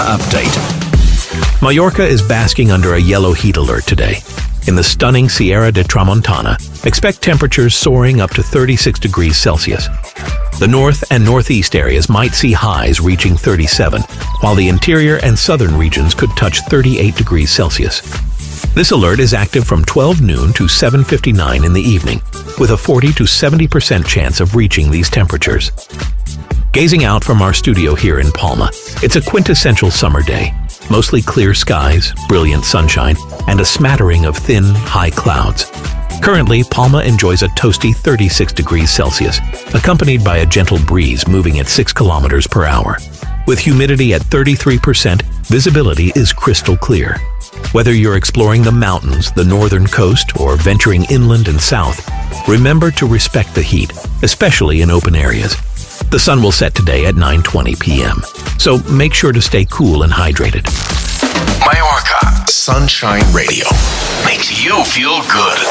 update. Mallorca is basking under a yellow heat alert today. In the stunning Sierra de Tramontana, expect temperatures soaring up to 36 degrees Celsius. The north and northeast areas might see highs reaching 37, while the interior and southern regions could touch 38 degrees Celsius. This alert is active from 12 noon to 7:59 in the evening, with a 40 to 70% chance of reaching these temperatures. Gazing out from our studio here in Palma, it's a quintessential summer day. Mostly clear skies, brilliant sunshine, and a smattering of thin, high clouds. Currently, Palma enjoys a toasty 36 degrees Celsius, accompanied by a gentle breeze moving at 6 kilometers per hour. With humidity at 33%, visibility is crystal clear. Whether you're exploring the mountains, the northern coast, or venturing inland and south, remember to respect the heat, especially in open areas. The sun will set today at 9:20 p.m., so make sure to stay cool and hydrated. Mallorca Sunshine Radio makes you feel good.